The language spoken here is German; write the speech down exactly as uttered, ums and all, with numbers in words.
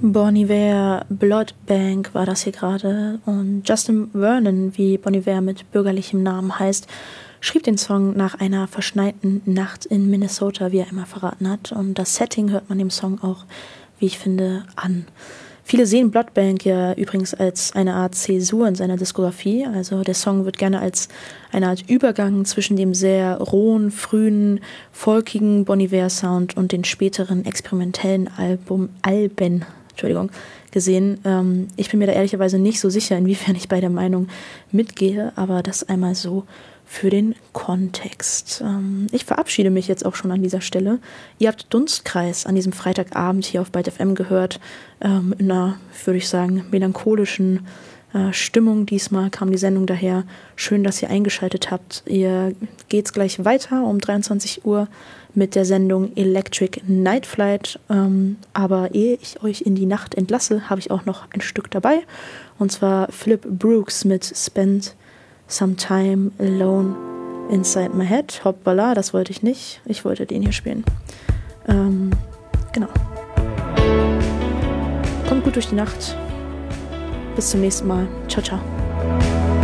Bon Iver, Blood Bank war das hier gerade. Und Justin Vernon, wie Bon Iver mit bürgerlichem Namen heißt, schrieb den Song nach einer verschneiten Nacht in Minnesota, wie er immer verraten hat. Und das Setting hört man dem Song auch, wie ich finde, an. Viele sehen Blood Bank ja übrigens als eine Art Zäsur in seiner Diskografie. Also der Song wird gerne als eine Art Übergang zwischen dem sehr rohen, frühen, folkigen Bon Iver-Sound und den späteren experimentellen Album, Alben Entschuldigung, gesehen. Ähm, ich bin mir da ehrlicherweise nicht so sicher, inwiefern ich bei der Meinung mitgehe, aber das einmal so für den Kontext. Ähm, ich verabschiede mich jetzt auch schon an dieser Stelle. Ihr habt Dunstkreis an diesem Freitagabend hier auf Byte F M gehört, ähm, in einer, würde ich sagen, melancholischen äh, Stimmung. Diesmal kam die Sendung daher. Schön, dass ihr eingeschaltet habt. Ihr geht's gleich weiter um dreiundzwanzig Uhr mit der Sendung Electric Night Flight. Ähm, aber ehe ich euch in die Nacht entlasse, habe ich auch noch ein Stück dabei. Und zwar Philip Brooks mit Spend Some Time Alone Inside My Head. Hoppala, das wollte ich nicht. Ich wollte den hier spielen. Ähm, genau. Kommt gut durch die Nacht. Bis zum nächsten Mal. Ciao, ciao.